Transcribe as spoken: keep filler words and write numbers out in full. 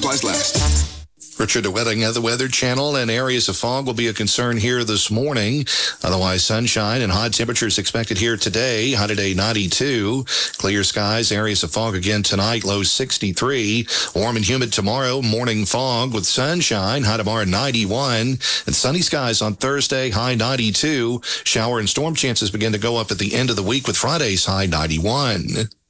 Supplies last. Richard, the weather, the Weather Channel, and areas of fog will be a concern here this morning. Otherwise, sunshine and hot temperatures expected here today. High today, ninety-two. Clear skies, areas of fog again tonight, low sixty-three. Warm and humid tomorrow, morning fog with sunshine. High tomorrow, ninety-one. And sunny skies on Thursday, high ninety-two. Shower and storm chances begin to go up at the end of the week with Friday's high ninety-one.